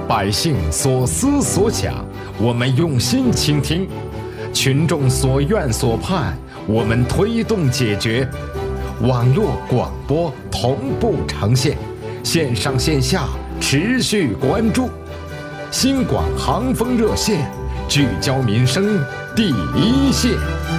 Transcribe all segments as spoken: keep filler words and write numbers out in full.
百姓所思所想，我们用心倾听；群众所愿所盼，我们推动解决。网络广播同步呈现，线上线下持续关注。新广航风热线，聚焦民生第一线。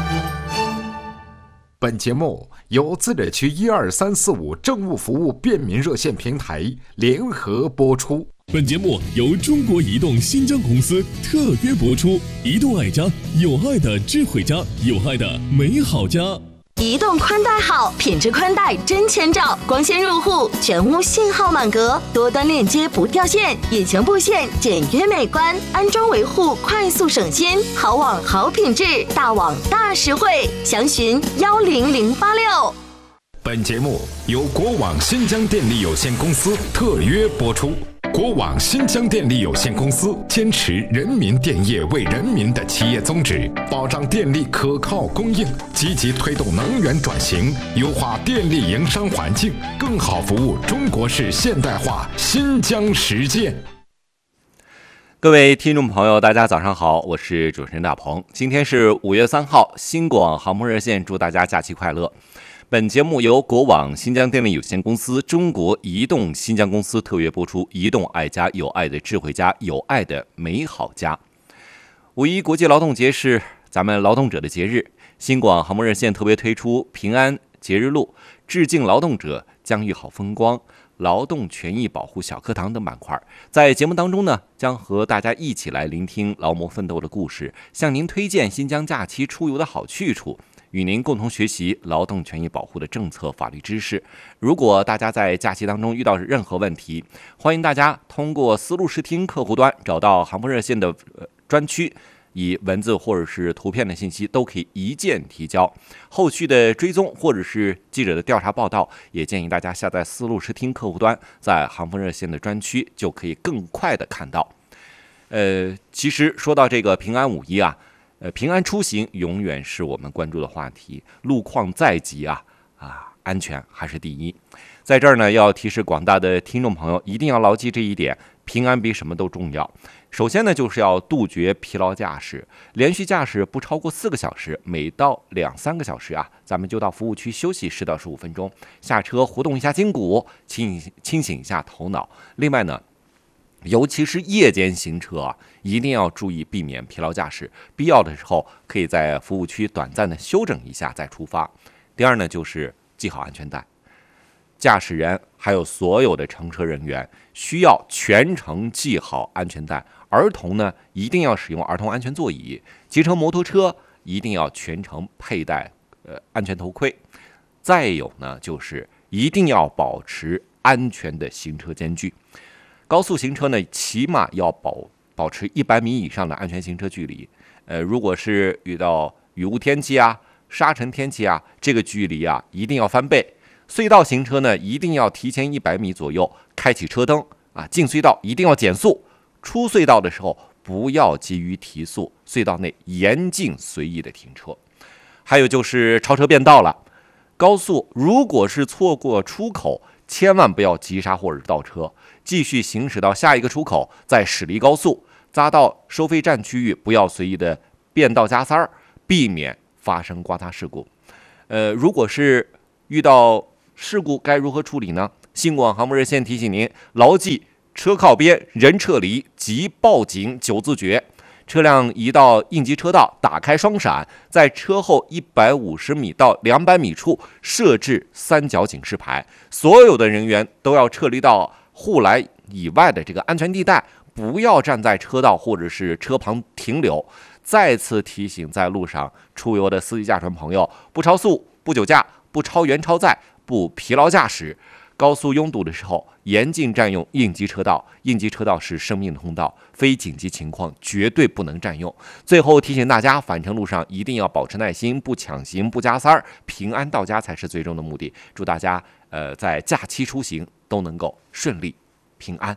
本节目由自治区一二三四五政务服务便民热线平台联合播出。 本节目由中国移动新疆公司特约播出。移动爱家，有爱的智慧家，有爱的美好家。 移动宽带好，品质宽带真千兆，光纤入户，全屋信号满格，多端链接不掉线，隐形布线简约美观，安装维护快速省心，好网好品质，大网大实惠，详询幺零零八六。 本节目由国网新疆电力有限公司特约播出。国网新疆电力有限公司坚持人民电业为人民的企业宗旨，保障电力可靠供应，积极推动能源转型，优化电力营商环境，更好服务中国式现代化新疆实践。 各位听众朋友，大家早上好，我是主持人大鹏。今天是五月三号，新广航空热线祝大家假期快乐。本节目由国网新疆电力有限公司、中国移动新疆公司特约播出。移动爱家，有爱的智慧家，有爱的美好家。五一国际劳动节是咱们劳动者的节日，新广航空热线特别推出平安节日录、致敬劳动者、疆域好风光、劳动权益保护小课堂等板块。在节目当中呢，将和大家一起来聆听劳模奋斗的故事，向您推荐新疆假期出游的好去处，与您共同学习劳动权益保护的政策法律知识。如果大家在假期当中遇到任何问题，欢迎大家通过思路视听客户端找到航风热线的专区，以文字或者是图片的信息都可以一键提交。后续的追踪或者是记者的调查报道，也建议大家下载思路视听客户端，在航风热线的专区就可以更快的看到。呃，其实说到这个平安五一啊，呃，平安出行永远是我们关注的话题。路况再急啊，啊，安全还是第一。在这儿呢，要提示广大的听众朋友，一定要牢记这一点，平安比什么都重要。首先呢，就是要杜绝疲劳驾驶，连续驾驶不超过四个小时，每到两三个小时啊，咱们就到服务区休息十到十五分钟，下车活动一下筋骨，清清醒一下头脑。另外呢，尤其是夜间行车啊，一定要注意避免疲劳驾驶，必要的时候可以在服务区短暂的休整一下再出发。第二呢，就是系好安全带，驾驶人还有所有的乘车人员需要全程系好安全带。儿童呢，一定要使用儿童安全座椅，骑乘摩托车一定要全程佩戴呃安全头盔。再有呢，就是一定要保持安全的行车间距。高速行车呢，起码要保保持一百米以上的安全行车距离。呃，如果是遇到雨雾天气啊、沙尘天气啊，这个距离啊一定要翻倍。隧道行车呢，一定要提前一百米左右开启车灯啊，进隧道一定要减速，出隧道的时候不要急于提速，隧道内严禁随意的停车。还有就是超车变道了，高速如果是错过出口，千万不要急刹或者倒车，继续行驶到下一个出口，再驶离高速，匝到收费站区域，不要随意的变道加塞儿，避免发生刮擦事故。呃，如果是遇到事故该如何处理呢？新广航空热线提醒您，牢记车靠边，人撤离，即报警九字诀。车辆移到应急车道，打开双闪，在车后一百五十米到两百米处设置三角警示牌，所有的人员都要撤离到护栏以外的这个安全地带，不要站在车道或者是车旁停留。再次提醒在路上出游的司机驾船朋友，不超速、不酒驾、不超员超载、不疲劳驾驶。高速拥堵的时候，严禁占用应急车道，应急车道是生命通道，非紧急情况绝对不能占用。最后提醒大家，返程路上一定要保持耐心，不抢行，不加塞儿，平安到家才是最终的目的。祝大家呃在假期出行都能够顺利平安。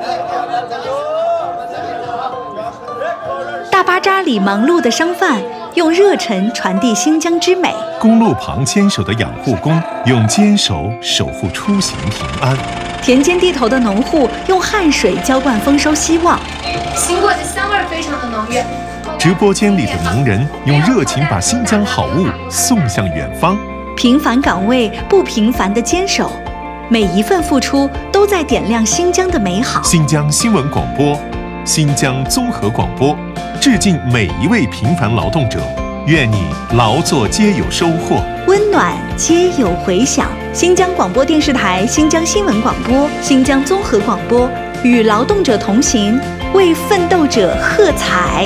大巴扎里忙碌的商贩用热忱传递新疆之美； 公路旁坚守的养护工用坚守守护出行平安； 田间地头的农户用汗水浇灌丰收希望。 行过的香味非常的浓郁。 直播间里的农人用热情把新疆好物送向远方。 平凡岗位不平凡的坚守，每一份付出都在点亮新疆的美好。 新疆新闻广播，新疆综合广播，致敬每一位平凡劳动者，愿你劳作皆有收获， 温暖皆有回响。新疆广播电视台、新疆新闻广播、新疆综合广播与劳动者同行，为奋斗者喝彩。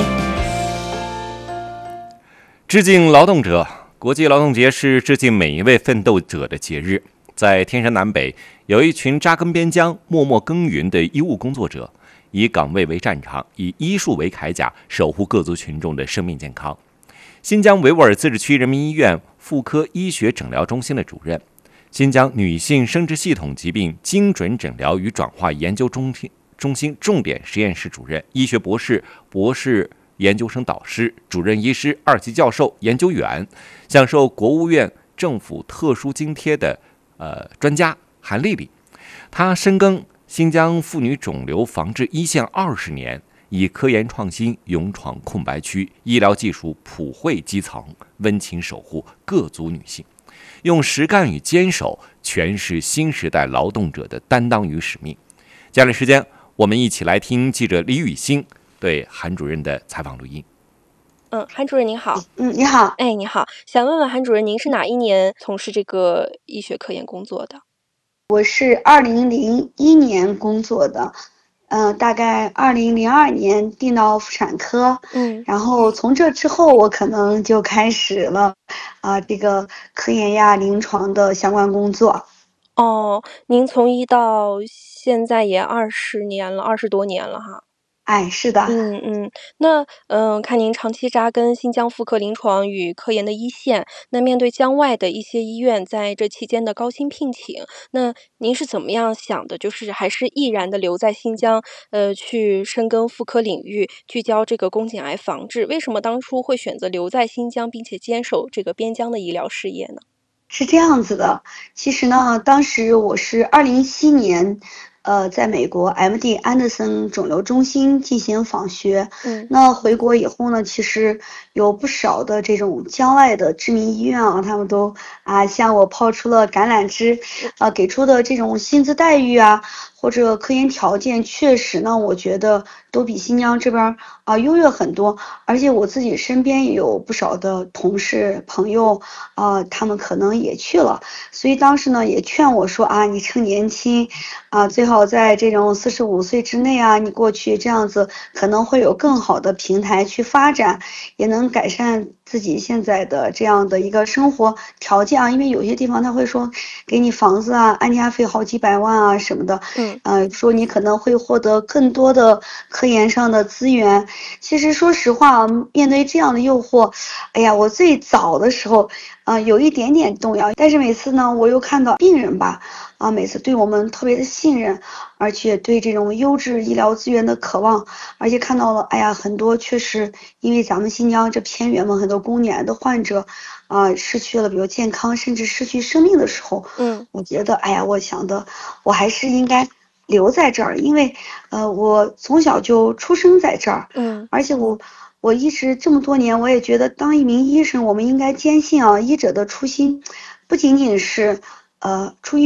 致敬劳动者，国际劳动节是致敬每一位奋斗者的节日。在天山南北，有一群扎根边疆、默默耕耘的医务工作者，以岗位为战场，以医术为铠甲，守护各族群众的生命健康。新疆维吾尔自治区人民医院妇科医学诊疗中心的主任，新疆女性生殖系统疾病精准诊疗与转化研究中心中心重点实验室主任、医学博士、博士研究生导师、主任医师、二级教授、研究员，享受国务院政府特殊津贴的呃专家韩丽丽。她深耕新疆妇女肿瘤防治一线二十年，以科研创新勇闯空白区，医疗技术普惠基层，温情守护各族女性，用实干与坚守诠释新时代劳动者的担当与使命。接下来时间，我们一起来听记者李雨欣对韩主任的采访录音。 嗯，韩主任您好。 嗯，你好。 哎，你好，想问问韩主任，您是哪一年从事这个医学科研工作的？ 我是二零零一年工作的，呃，大概二零零二年进到妇产科， 嗯， 然后从这之后，我可能就开始了，啊、呃，这个科研呀、临床的相关工作。 哦，您从医到现在也二十年了，二十多年了哈。 哎，是的。 嗯嗯，那嗯、呃，看您长期扎根新疆妇科临床与科研的一线，那面对疆外的一些医院在这期间的高薪聘请，那您是怎么样想的？就是还是毅然的留在新疆，呃，去深耕妇科领域，聚焦这个宫颈癌防治？为什么当初会选择留在新疆，并且坚守这个边疆的医疗事业呢？ 是这样子的，其实呢，当时我是二零一七年。呃，在美国 M D 安德森肿瘤中心进行访学， 嗯， 那回国以后呢，其实有不少的这种疆外的知名医院啊，他们都啊向我抛出了橄榄枝，啊给出的这种薪资待遇啊，或者科研条件，确实呢，我觉得都比新疆这边啊优越很多，而且我自己身边也有不少的同事朋友啊，他们可能也去了，所以当时呢也劝我说啊，你趁年轻啊，最好在这种四十五岁之内啊，你过去这样子可能会有更好的平台去发展，也能改善自己现在的这样的一个生活条件啊，因为有些地方他会说给你房子啊，安家费好几百万啊什么的， 嗯， 呃，说你可能会获得更多的科研上的资源。其实说实话，面对这样的诱惑，哎呀，我最早的时候，呃，有一点点动摇，但是每次呢，我又看到病人吧。啊，每次对我们特别的信任，而且对这种优质医疗资源的渴望，而且看到了，哎呀，很多确实因为咱们新疆这偏远嘛，很多宫颈癌的患者，啊、呃，失去了比如健康，甚至失去生命的时候， 嗯， 我觉得，哎呀，我想的，我还是应该留在这儿，因为，呃，我从小就出生在这儿， 嗯， 而且我。我一直这么多年，我也觉得当一名医生，我们应该坚信啊，医者的初心，不仅仅是，呃，出于